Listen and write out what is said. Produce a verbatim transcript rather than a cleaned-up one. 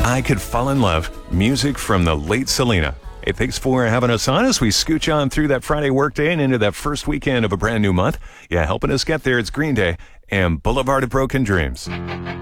I Could Fall in Love, music from the late Selena. Hey, thanks for having us on as we scooch on through that Friday workday and into that first weekend of a brand new month. Yeah, helping us get there, it's Green Day and Boulevard of Broken Dreams.